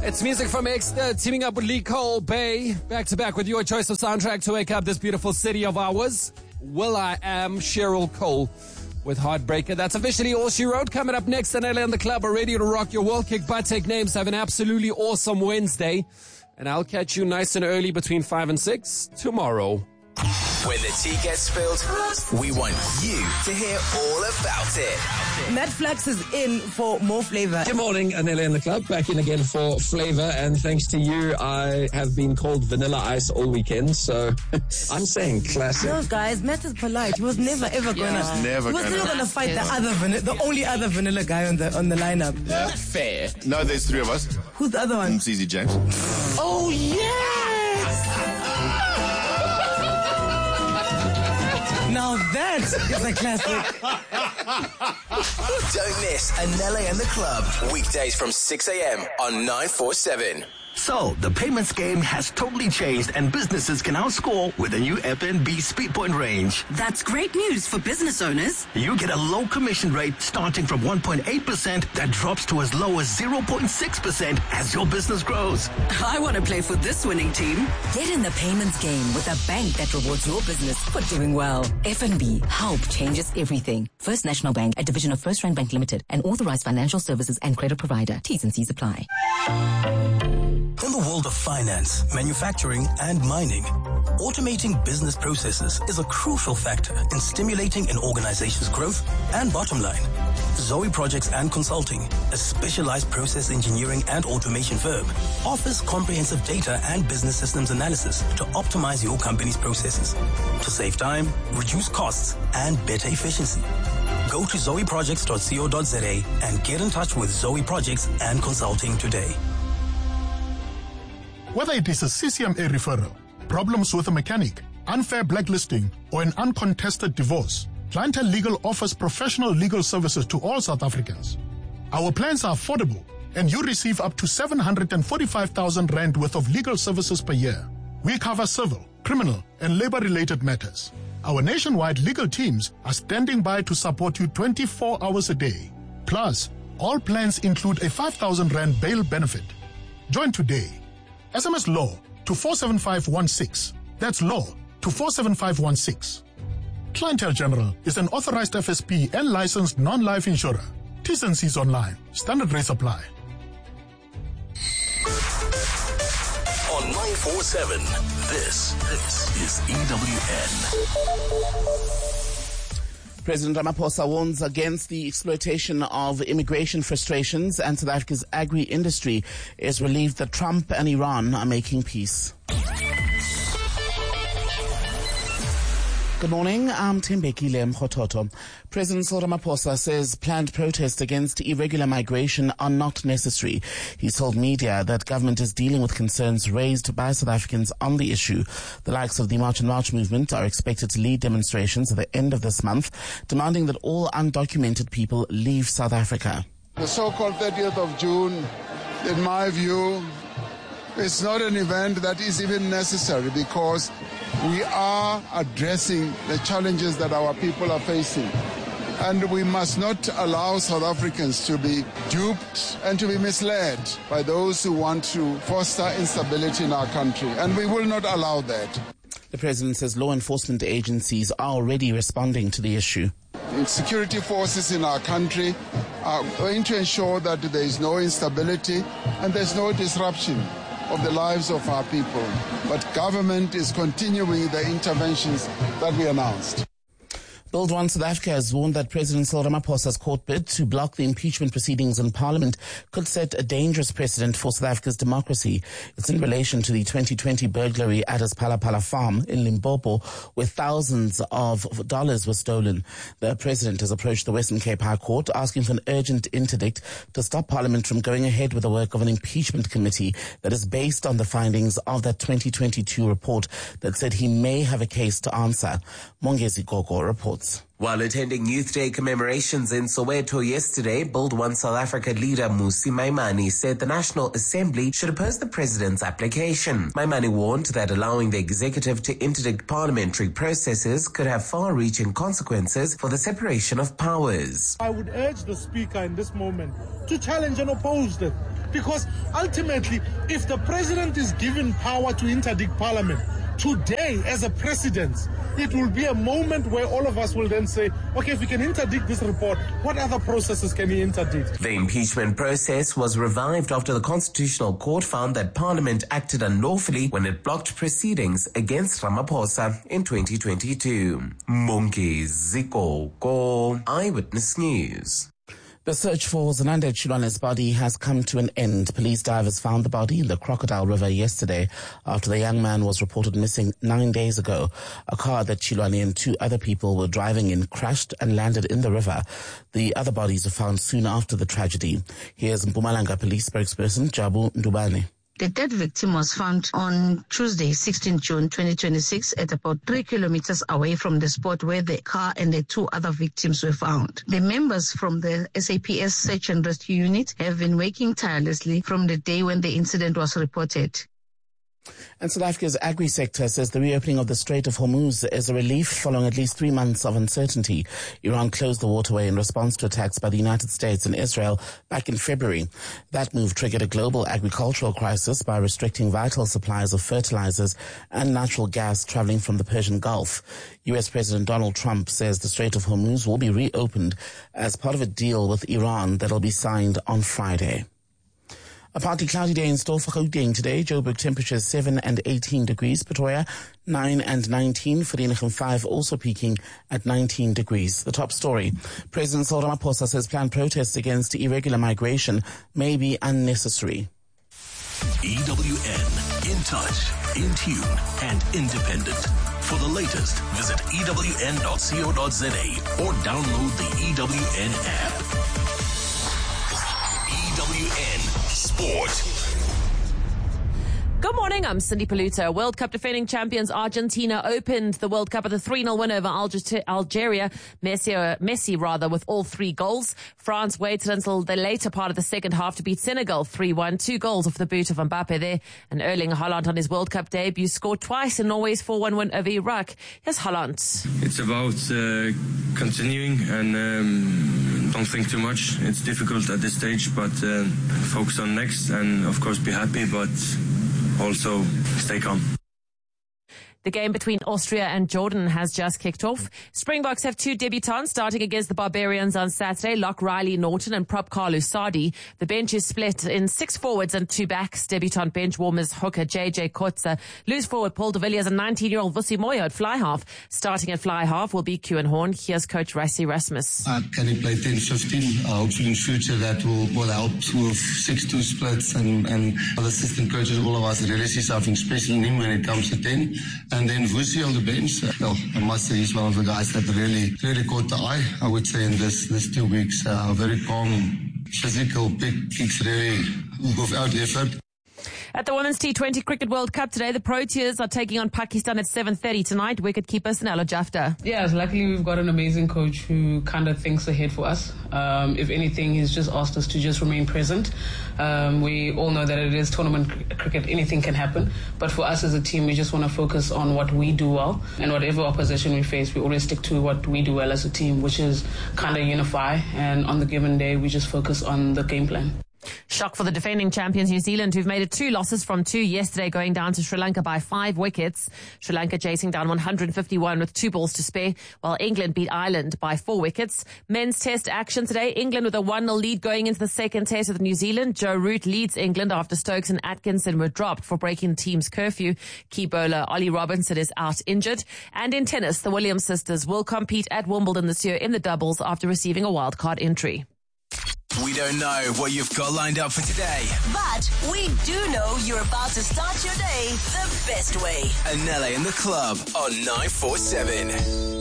It's music from Exter, teaming up with Lee Cole Bay. Back to back with your choice of soundtrack to wake up this beautiful city of ours. will.i.am, Cheryl Cole with Heartbreaker. That's officially all she wrote. Coming up next, Anele and the Club are ready to rock your world. Kick butt, take names. Have an absolutely awesome Wednesday. And I'll catch you nice and early between 5 and 6 tomorrow. When the tea gets spilled, we want you to hear all about it. Matt Flux is in for more flavor. Good morning, Anele and the Club. Back in again for flavor. And thanks to you, I have been called Vanilla Ice all weekend. So I'm saying classic. No, guys, Matt is polite. He was never ever gonna fight the only other vanilla guy on the lineup. Yeah. Fair. No, there's three of us. Who's the other one? CZ James. Oh yes! Now that is a classic. Don't miss Anele and the Club. Weekdays from 6 a.m. on 947. So, the payments game has totally changed and businesses can now score with the new FNB Speedpoint range. That's great news for business owners. You get a low commission rate starting from 1.8% that drops to as low as 0.6% as your business grows. I want to play for this winning team. Get in the payments game with a bank that rewards your business for doing well. FNB, help changes everything. First National Bank, a division of First Rand Bank Limited, an authorized financial services and credit provider. T's and C's apply. In the world of finance, manufacturing, and mining, automating business processes is a crucial factor in stimulating an organization's growth and bottom line. Zoe Projects and Consulting, a specialized process engineering and automation firm, offers comprehensive data and business systems analysis to optimize your company's processes, to save time, reduce costs, and better efficiency. Go to zoeprojects.co.za and get in touch with Zoe Projects and Consulting today. Whether it is a CCMA referral, problems with a mechanic, unfair blacklisting, or an uncontested divorce, Clientele Legal offers professional legal services to all South Africans. Our plans are affordable, and you receive up to 745,000 Rand worth of legal services per year. We cover civil, criminal, and labor-related matters. Our nationwide legal teams are standing by to support you 24 hours a day. Plus, all plans include a 5,000 Rand bail benefit. Join today. SMS LAW to 47516. That's LAW to 47516. Clientele General is an authorized FSP and licensed non-life insurer. T's and C's online. Standard rates apply. On 947, this is EWN. President Ramaphosa warns against the exploitation of immigration frustrations, and South Africa's agri-industry is relieved that Trump and Iran are making peace. Good morning, I'm Tembekile Mkhototo. President Cyril Ramaphosa says planned protests against irregular migration are not necessary. He told media that government is dealing with concerns raised by South Africans on the issue. The likes of the March and March movement are expected to lead demonstrations at the end of this month, demanding that all undocumented people leave South Africa. The so-called 30th of June, in my view, is not an event that is even necessary because we are addressing the challenges that our people are facing. And we must not allow South Africans to be duped and to be misled by those who want to foster instability in our country. And we will not allow that. The president says law enforcement agencies are already responding to the issue. The security forces in our country are going to ensure that there is no instability and there's no disruption of the lives of our people. But government is continuing the interventions that we announced. Build One South Africa has warned that President Cyril Ramaphosa's court bid to block the impeachment proceedings in Parliament could set a dangerous precedent for South Africa's democracy. It's in relation to the 2020 burglary at his Phalaphala farm in Limpopo, where thousands of dollars were stolen. The president has approached the Western Cape High Court asking for an urgent interdict to stop Parliament from going ahead with the work of an impeachment committee that is based on the findings of that 2022 report that said he may have a case to answer. Mongezi Gogo reports. sports. While attending Youth Day commemorations in Soweto yesterday, Build One South Africa leader Mmusi Maimane said the National Assembly should oppose the president's application. Maimane warned that allowing the executive to interdict parliamentary processes could have far-reaching consequences for the separation of powers. I would urge the Speaker in this moment to challenge and oppose them, because ultimately, if the president is given power to interdict parliament, today, as a precedent, it will be a moment where all of us will then say, okay, if we can interdict this report, what other processes can he interdict? The impeachment process was revived after the Constitutional Court found that Parliament acted unlawfully when it blocked proceedings against Ramaphosa in 2022. Monki Zikoko, Eyewitness News. The search for Zenande Chilwane's body has come to an end. Police divers found the body in the Crocodile River yesterday after the young man was reported missing 9 days ago. A car that Chilwane and 2 other people were driving in crashed and landed in the river. The other bodies were found soon after the tragedy. Here's Mpumalanga Police spokesperson Jabu Ndubane. The dead victim was found on Tuesday, 16 June 2026, at about 3 kilometers away from the spot where the car and the 2 other victims were found. The members from the SAPS Search and Rescue Unit have been working tirelessly from the day when the incident was reported. And South Africa's agri-sector says the reopening of the Strait of Hormuz is a relief following at least 3 months of uncertainty. Iran closed the waterway in response to attacks by the United States and Israel back in February. That move triggered a global agricultural crisis by restricting vital supplies of fertilizers and natural gas traveling from the Persian Gulf. U.S. President Donald Trump says the Strait of Hormuz will be reopened as part of a deal with Iran that will be signed on Friday. A partly cloudy day in store for Gauteng today. Joburg temperatures 7 and 18 degrees. Pretoria 9 and 19. Vereeniging 5 also peaking at 19 degrees. The top story. President Cyril Ramaphosa says planned protests against irregular migration may be unnecessary. EWN, in touch, in tune, and independent. For the latest, visit ewn.co.za or download the EWN app. EWN Sport. Good morning, I'm Cindy Paluto. World Cup defending champions Argentina opened the World Cup with a 3-0 win over Algeria. Messi with all 3 goals. France waited until the later part of the second half to beat Senegal 3-1. 2 goals off the boot of Mbappe there. And Erling Haaland on his World Cup debut scored twice in Norway's 4-1 win over Iraq. Here's Haaland. It's about continuing and don't think too much. It's difficult at this stage, but focus on next and of course be happy, but also stay calm. The game between Austria and Jordan has just kicked off. Springboks have 2 debutants starting against the Barbarians on Saturday, Locke Riley Norton and Prop Carlo Sardi. The bench is split in 6 forwards and 2 backs. Debutant bench warmers hooker JJ Kotze, loose forward Paul de Villiers and 19-year-old Vusi Moyo at fly half. Starting at fly half will be Kewan Horn. Here's coach Rassie Rasmus. Can he play 10-15? Hopefully in future that will help with 6-2 splits and the assistant coaches, all of us really see something special in him when it comes to 10. And then Vusi on the bench, I must say he's one of the guys that really caught the eye, I would say, in this 2 weeks. Very calm, physical, big kicks, really without effort. At the Women's T20 Cricket World Cup today, the Proteas are taking on Pakistan at 7:30 tonight. Wicketkeeper Sanela Jafta. Yes, luckily we've got an amazing coach who kind of thinks ahead for us. If anything, he's just asked us to just remain present. We all know that it is tournament cricket, anything can happen. But for us as a team, we just want to focus on what we do well. And whatever opposition we face, we always stick to what we do well as a team, which is kind of unify. And on the given day, we just focus on the game plan. Shock for the defending champions New Zealand, who've made it 2 losses from 2 yesterday, going down to Sri Lanka by 5 wickets. Sri Lanka chasing down 151 with 2 balls to spare, while England beat Ireland by 4 wickets. Men's test action today. England with a 1-0 lead going into the second test with New Zealand. Joe Root leads England after Stokes and Atkinson were dropped for breaking the team's curfew. Key bowler Ollie Robinson is out injured. And in tennis, the Williams sisters will compete at Wimbledon this year in the doubles after receiving a wildcard entry. We don't know what you've got lined up for today, but we do know you're about to start your day the best way. Anele in the club on 947.